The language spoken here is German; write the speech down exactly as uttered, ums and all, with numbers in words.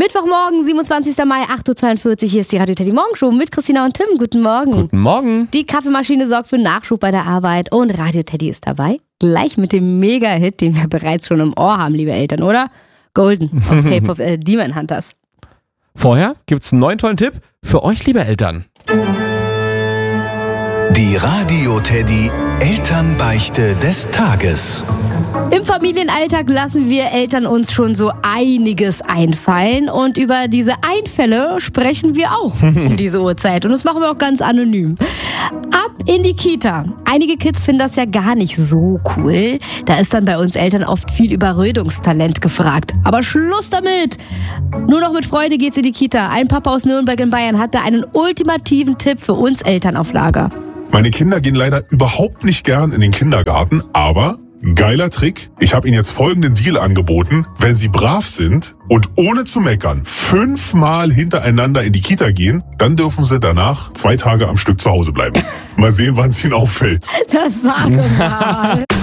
Mittwochmorgen, siebenundzwanzigster Mai, acht Uhr zweiundvierzig. Hier ist die Radio Teddy Morgenshow mit Christina und Tim. Guten Morgen. Guten Morgen. Die Kaffeemaschine sorgt für Nachschub bei der Arbeit und Radio Teddy ist dabei. Gleich mit dem Mega-Hit, den wir bereits schon im Ohr haben, liebe Eltern, oder? Golden aus K-Pop äh, Demon Hunters. Vorher gibt's einen neuen tollen Tipp für euch, liebe Eltern. Die Radio Teddy Elternbeichte des Tages. Im Familienalltag lassen wir Eltern uns schon so einiges einfallen und über diese Einfälle sprechen wir auch um diese Uhrzeit und das machen wir auch ganz anonym. Ab in die Kita. Einige Kids finden das ja gar nicht so cool. Da ist dann bei uns Eltern oft viel Überredungstalent gefragt. Aber Schluss damit! Nur noch mit Freude geht's in die Kita. Ein Papa aus Nürnberg in Bayern hatte einen ultimativen Tipp für uns Eltern auf Lager. Meine Kinder gehen leider überhaupt nicht gern in den Kindergarten, aber geiler Trick. Ich habe ihnen jetzt folgenden Deal angeboten. Wenn sie brav sind und ohne zu meckern fünfmal hintereinander in die Kita gehen, dann dürfen sie danach zwei Tage am Stück zu Hause bleiben. Mal sehen, wann es ihnen auffällt. Das sage mal.